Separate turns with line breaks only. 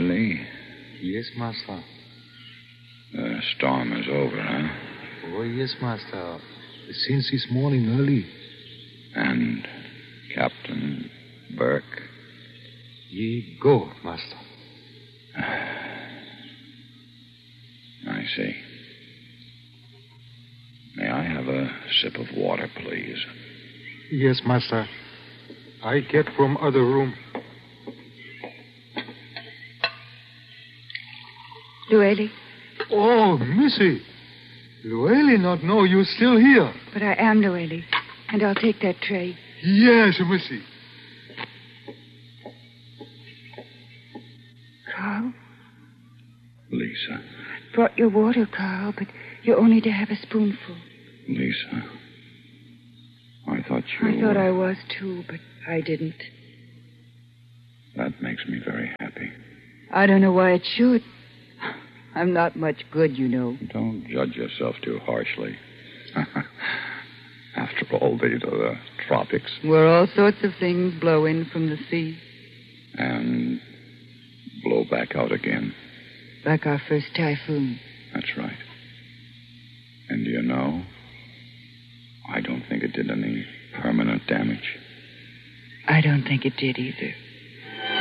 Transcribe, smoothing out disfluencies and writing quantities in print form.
Lee?
Yes, master.
The storm is over, huh?
Oh, yes, master. Since this morning early.
And Captain Burke?
Ye go, master.
I see. May I have a sip of water, please?
Yes, master. I get from other room.
Llewellyn.
Oh, Missy. Llewellyn not know you still here.
But I am Llewellyn, and I'll take that tray.
Yes, Missy.
Carl?
Lisa.
I brought your water, Carl, but you're only to have a spoonful.
Lisa. I thought you...
I thought I was, too, but I didn't.
That makes me very happy.
I don't know why it should. I'm not much good, you know.
Don't judge yourself too harshly. After all, these are the tropics.
Where all sorts of things blow in from the sea.
And blow back out again.
Like our first typhoon.
That's right. And do you know, I don't think it did any permanent damage.
I don't think it did either.